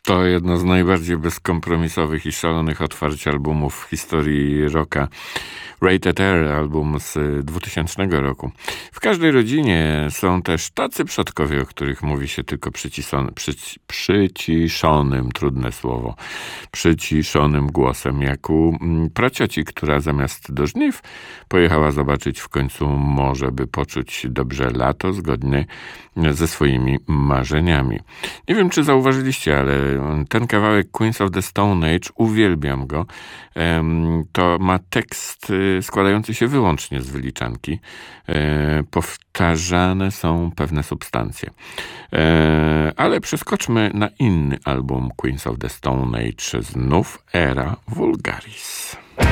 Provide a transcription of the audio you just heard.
To jedno z najbardziej bezkompromisowych i szalonych otwarć albumów w historii rocka. Rated R, album z 2000 roku. W każdej rodzinie są też tacy przodkowie, o których mówi się tylko przyciszonym, trudne słowo, przyciszonym głosem, jak u pracioci, która zamiast do żniw pojechała zobaczyć w końcu morze, by poczuć dobrze lato, zgodnie ze swoimi marzeniami. Nie wiem, czy zauważyliście, ale ten kawałek Queens of the Stone Age, uwielbiam go. To ma tekst składający się wyłącznie z wyliczanki. Powtarzane są pewne substancje. Ale przeskoczmy na inny album Queens of the Stone Age, znów Era Vulgaris.